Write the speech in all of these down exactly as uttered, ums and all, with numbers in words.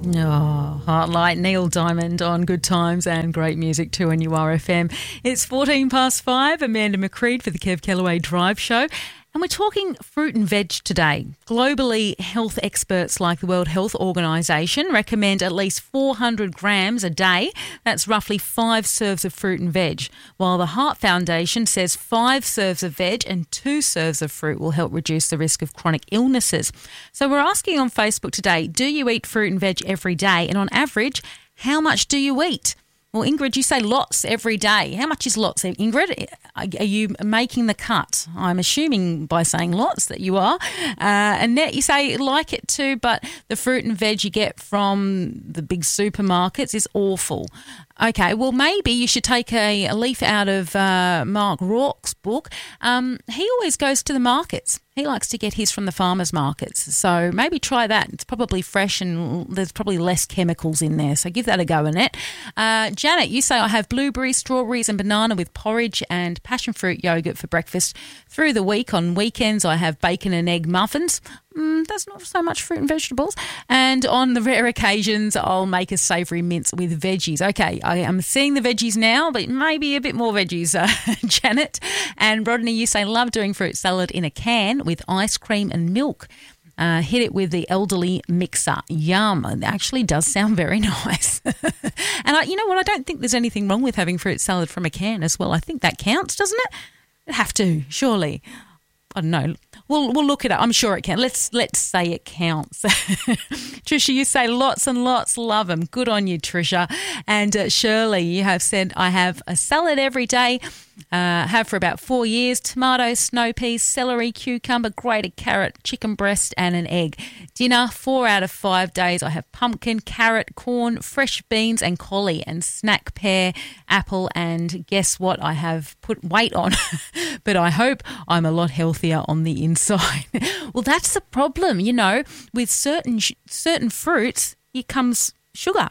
Oh, Heartlight, Neil Diamond on Good Times and great music too on U R F M. It's fourteen past five. Amanda McCreed for the Kev Kellaway Drive Show. And we're talking fruit and veg today. Globally, health experts like the World Health Organization recommend at least four hundred grams a day. That's roughly five serves of fruit and veg. While the Heart Foundation says five serves of veg and two serves of fruit will help reduce the risk of chronic illnesses. So we're asking on Facebook today, do you eat fruit and veg every day? And on average, how much do you eat? Well, Ingrid, you say lots every day. How much is lots, Ingrid? Are you making the cut? I'm assuming by saying lots that you are. Uh, Annette, you say like it too, but the fruit and veg you get from the big supermarkets is awful. Okay, well, maybe you should take a, a leaf out of uh, Mark Rourke's book. Um, he always goes to the markets. He likes to get his from the farmers markets. So maybe try that. It's probably fresh and there's probably less chemicals in there. So give that a go, Annette. Uh, Janet, you say I have blueberries, strawberries and banana with porridge and passion fruit yogurt for breakfast. Through the week, on weekends, I have bacon and egg muffins. Mm, that's not so much fruit and vegetables. And on the rare occasions, I'll make a savoury mince with veggies. Okay, I am seeing the veggies now, but maybe a bit more veggies, uh, Janet. And Rodney, you say love doing fruit salad in a can with ice cream and milk. Uh, hit it with the elderly mixer. Yum. It actually does sound very nice. And I, you know what? I don't think there's anything wrong with having fruit salad from a can as well. I think that counts, doesn't it? It'd have to, surely. I don't know. We'll we'll look it up. I'm sure it can. Let's let's say it counts. Trisha, you say lots and lots. Love them. Good on you, Trisha. And uh, Shirley, you have said I have a salad every day. Uh, have for about four years. Tomato, snow peas, celery, cucumber, grated carrot, chicken breast and an egg. Dinner, four out of five days. I have pumpkin, carrot, corn, fresh beans and collie and snack pear, apple and guess what? I have put weight on, but I hope I'm a lot healthier on the inside. Well, that's the problem, you know, with certain certain fruits, here comes sugar.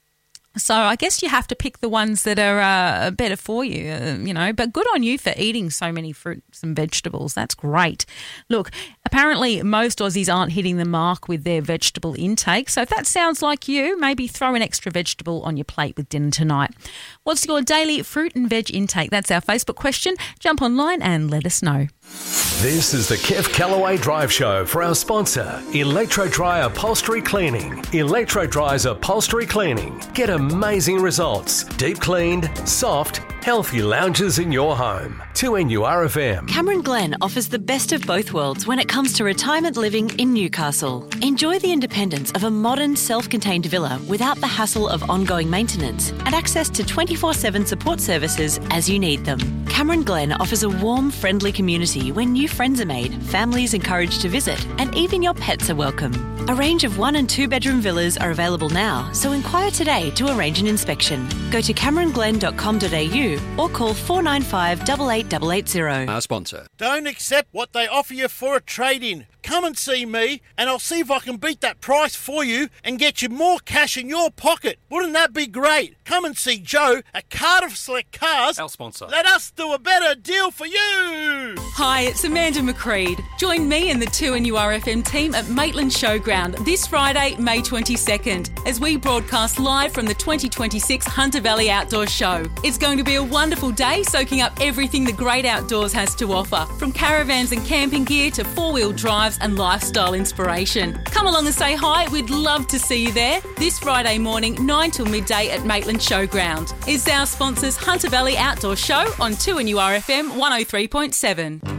So I guess you have to pick the ones that are uh, better for you, uh, you know, but good on you for eating so many fruits and vegetables. That's great. Look, apparently most Aussies aren't hitting the mark with their vegetable intake. So if that sounds like you, maybe throw an extra vegetable on your plate with dinner tonight. What's your daily fruit and veg intake? That's our Facebook question. Jump online and let us know. This is the Kev Kellaway Drive Show for our sponsor, Electro Dry Upholstery Cleaning. Electro Dry's Upholstery Cleaning. Get amazing results. Deep cleaned, soft, healthy lounges in your home. two N U R F M. Cameron Glen offers the best of both worlds when it comes to retirement living in Newcastle. Enjoy the independence of a modern, self-contained villa without the hassle of ongoing maintenance and access to twenty-four seven support services as you need them. Cameron Glen offers a warm, friendly community where new friends are made, families encouraged to visit, and even your pets are welcome. A range of one and two bedroom villas are available now, so inquire today to arrange an inspection. Go to cameron glen dot com dot a u or call four nine five, eight eight eight eight zero. Our sponsor. Don't accept what they offer you for a trade-in. Come and see me and I'll see if I can beat that price for you and get you more cash in your pocket. Wouldn't that be great? Come and see Joe at Cardiff Select Cars. Our sponsor. Let us do a better deal for you. Hi, it's Amanda McCreed. Join me and the two N U R F M team at Maitland Showground this Friday, May twenty-second, as we broadcast live from the twenty twenty-six Hunter Valley Outdoor Show. It's going to be a wonderful day soaking up everything the great outdoors has to offer, from caravans and camping gear to four-wheel drives and lifestyle inspiration. Come along and say hi. We'd love to see you there this Friday morning, nine till midday at Maitland Showground. It's our sponsors Hunter Valley Outdoor Show on two N U R F M one oh three point seven.